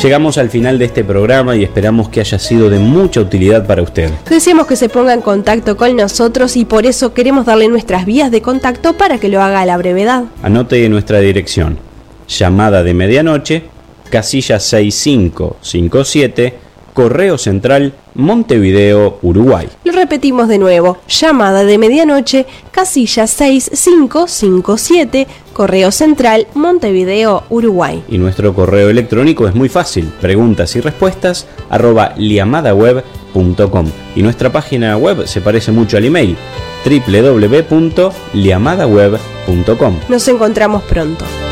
Llegamos al final de este programa y esperamos que haya sido de mucha utilidad para usted. Deseamos que se ponga en contacto con nosotros y por eso queremos darle nuestras vías de contacto para que lo haga a la brevedad. Anote nuestra dirección: llamada de medianoche, casilla 6557, Correo Central, Montevideo, Uruguay. Lo repetimos de nuevo: llamada de medianoche, casilla 6557, Correo Central, Montevideo, Uruguay. Y nuestro correo electrónico es muy fácil: preguntas y respuestas @liamadaweb.com. Y nuestra página web se parece mucho al email: www.liamadaweb.com. Nos encontramos pronto.